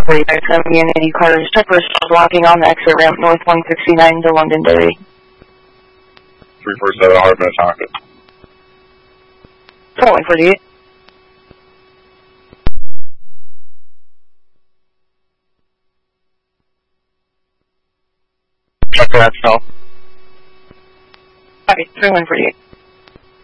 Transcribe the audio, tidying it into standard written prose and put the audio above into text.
348 coming in 80 cars, Pepper blocking on the exit ramp north 169 to Londonderry. 347, hard minute target. 148. Check that, so. Copy, 3148.